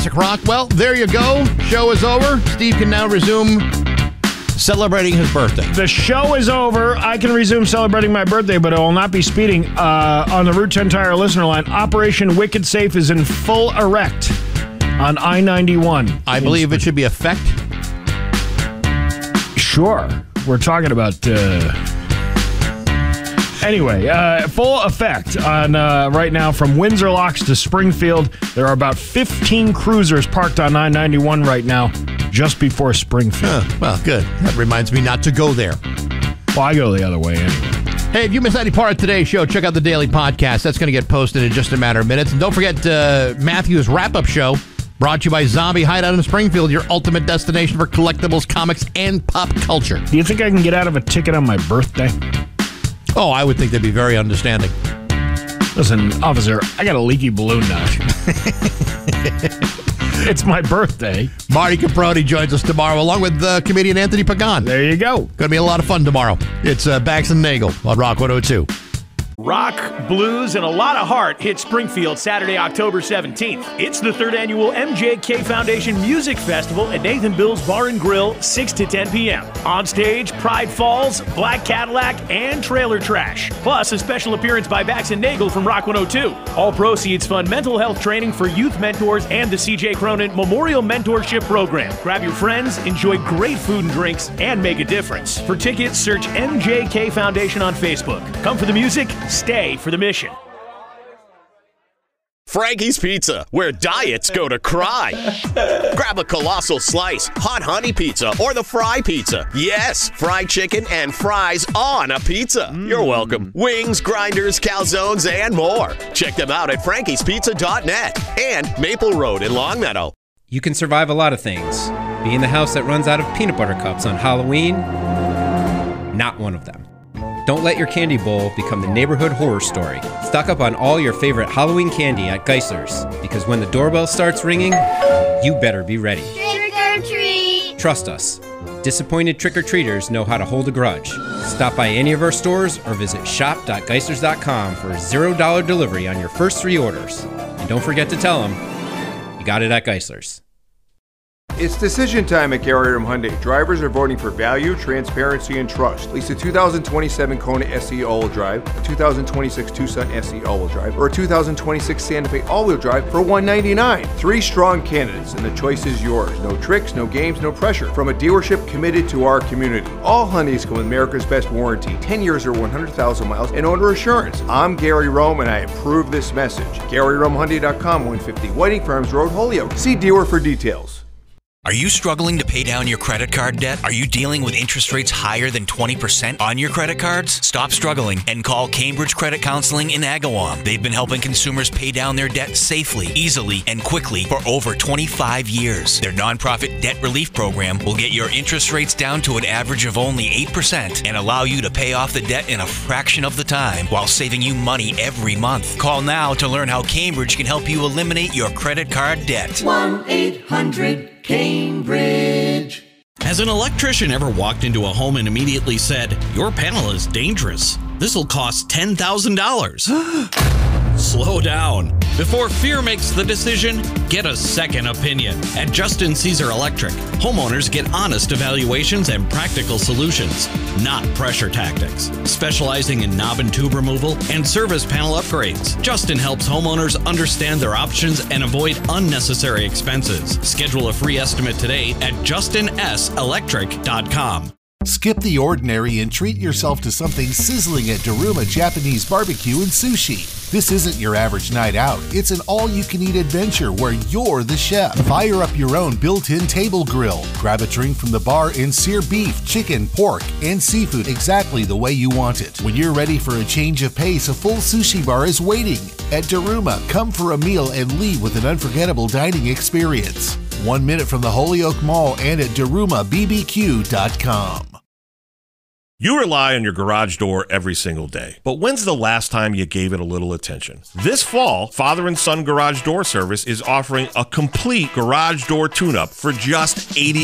Rock. Well, there you go. Show is over. Steve can now resume celebrating his birthday. The show is over. I can resume celebrating my birthday, but I will not be speeding on the Route 10 Tire listener line. Operation Wicked Safe is in full erect on I-91. I believe it should be effect. Sure. We're talking about... Anyway, full effect on right now from Windsor Locks to Springfield. There are about 15 cruisers parked on I-91 right now, just before Springfield. Well, good. That reminds me not to go there. Well, I go the other way anyway. Hey, if you missed any part of today's show, check out the daily podcast. That's going to get posted in just a matter of minutes. And don't forget Matthew's wrap-up show, brought to you by Zombie Hideout in Springfield, your ultimate destination for collectibles, comics, and pop culture. Do you think I can get out of a ticket on my birthday? Oh, I would think they'd be very understanding. Listen, officer, I got a leaky balloon now. It's my birthday. Marty Caproni joins us tomorrow, along with comedian Anthony Pagan. There you go. Going to be a lot of fun tomorrow. It's Bax and Nagel on Rock 102. Rock, blues, and a lot of heart hit Springfield Saturday, October 17th. It's the 3rd annual MJK Foundation Music Festival at Nathan Bill's Bar and Grill, 6 to 10 p.m. On stage, Pride Falls, Black Cadillac, and Trailer Trash. Plus, a special appearance by Bax and Nagel from Rock 102. All proceeds fund mental health training for youth mentors and the C.J. Cronin Memorial Mentorship Program. Grab your friends, enjoy great food and drinks, and make a difference. For tickets, search MJK Foundation on Facebook. Come for the music, stay for the mission. Frankie's Pizza, where diets go to cry. Grab a colossal slice, hot honey pizza, or the fry pizza. Yes, fried chicken and fries on a pizza. You're welcome. Wings, grinders, calzones, and more. Check them out at frankie'spizza.net and Maple Road in Longmeadow. You can survive a lot of things. Being the house that runs out of peanut butter cups on Halloween, not one of them. Don't let your candy bowl become the neighborhood horror story. Stock up on all your favorite Halloween candy at Geisler's, because when the doorbell starts ringing, you better be ready. Trick or treat! Trust us. Disappointed trick-or-treaters know how to hold a grudge. Stop by any of our stores or visit shop.geislers.com for $0 delivery on your first 3 orders. And don't forget to tell them you got it at Geisler's. It's decision time at Gary Rim Hyundai. Drivers are voting for value, transparency, and trust. Lease a 2027 Kona SE all-wheel drive, a 2026 Tucson SE all-wheel drive, or a 2026 Santa Fe all-wheel drive for $199. 3 strong candidates, and the choice is yours. No tricks, no games, no pressure. From a dealership committed to our community. All Hyundais come with America's best warranty, 10 years or 100,000 miles, and owner assurance. I'm Gary Rome, and I approve this message. GaryRomeHyundai.com, 150 Whiting Farms Road, Holyoke. See dealer for details. Are you struggling to pay down your credit card debt? Are you dealing with interest rates higher than 20% on your credit cards? Stop struggling and call Cambridge Credit Counseling in Agawam. They've been helping consumers pay down their debt safely, easily, and quickly for over 25 years. Their nonprofit debt relief program will get your interest rates down to an average of only 8% and allow you to pay off the debt in a fraction of the time while saving you money every month. Call now to learn how Cambridge can help you eliminate your credit card debt. 1-800-CAMBRIDGE. Has an electrician ever walked into a home and immediately said, "Your panel is dangerous. This will cost $10,000." Slow down. Before fear makes the decision, get a second opinion. At Justin Caesar Electric, homeowners get honest evaluations and practical solutions, not pressure tactics. Specializing in knob and tube removal and service panel upgrades, Justin helps homeowners understand their options and avoid unnecessary expenses. Schedule a free estimate today at justinselectric.com. Skip the ordinary and treat yourself to something sizzling at Daruma Japanese Barbecue and Sushi. This isn't your average night out. It's an all-you-can-eat adventure where you're the chef. Fire up your own built-in table grill. Grab a drink from the bar and sear beef, chicken, pork, and seafood exactly the way you want it. When you're ready for a change of pace, a full sushi bar is waiting. At Daruma, come for a meal and leave with an unforgettable dining experience. 1 minute from the Holyoke Mall and at DarumaBBQ.com. You rely on your garage door every single day, but when's the last time you gave it a little attention? This fall, Father and Son Garage Door Service is offering a complete garage door tune-up for just $80.